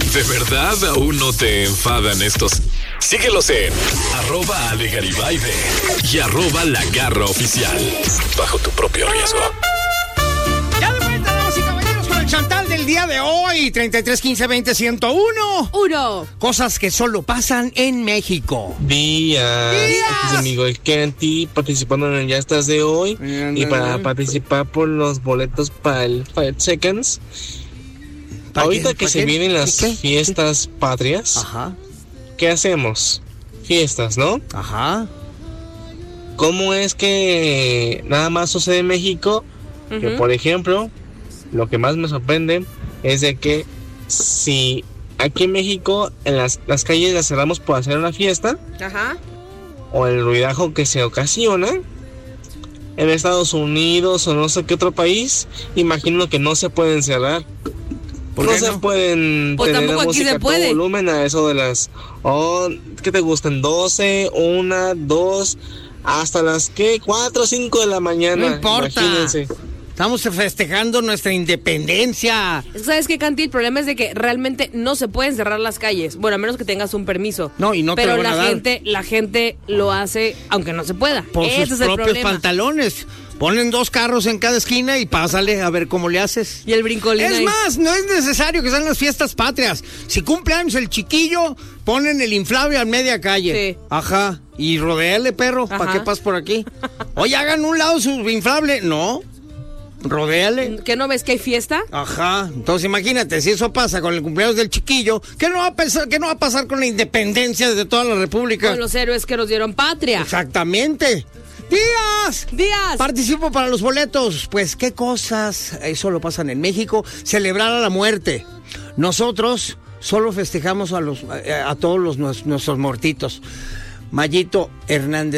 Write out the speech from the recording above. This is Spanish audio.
¿De verdad aún no te enfadan estos? Síguelos en @AleGaribayde y @LaGarraOficial. Bajo tu propio riesgo. Ya de vuelta, damas y caballeros, con el chantal del día de hoy. 33 15 20 101. Cosas que solo pasan en México. Días. Aquí es amigo el Kenty participando en el Ya Estás de hoy. Y para participar por los boletos para el 5 Seconds. Ahorita que se vienen las fiestas patrias. Ajá. ¿Qué hacemos? Fiestas, ¿no? Ajá. ¿Cómo es que nada más sucede en México? Que por ejemplo, lo que más me sorprende es de que si aquí en México en las calles las cerramos por hacer una fiesta, o el ruidajo que se ocasiona, en Estados Unidos o no sé qué otro país, imagino que no se pueden cerrar. No se pueden tener la música a todo volumen a eso de las... ¿qué te gustan? 12, 1, 2, hasta las 4 o 5 de la mañana. No importa. Imagínense. Estamos festejando nuestra independencia. ¿Sabes qué, Canty? El problema es de que realmente no se pueden cerrar las calles. Bueno, a menos que tengas un permiso. No, y no te lo van a dar. Pero la gente lo hace aunque no se pueda. Por sus propios pantalones. Ponen 2 carros en cada esquina y pásale a ver cómo le haces. Y el brincolín Es ahí. más, no es necesario que sean las fiestas patrias. Si cumple años el chiquillo, ponen el inflable a media calle. Sí. Ajá. Y rodéale, perro, ¿para qué pasas por aquí? Oye, hagan un lado su inflable. No. Rodéale. ¿Qué no ves que hay fiesta? Ajá. Entonces imagínate, si eso pasa con el cumpleaños del chiquillo, ¿qué no va a pasar con la independencia de toda la república? Con los héroes que nos dieron patria. Exactamente. ¡Días! Participo para los boletos. Pues, ¿qué cosas solo pasan en México? Celebrar a la muerte. Nosotros solo festejamos a todos nuestros muertitos. Mayito Hernández.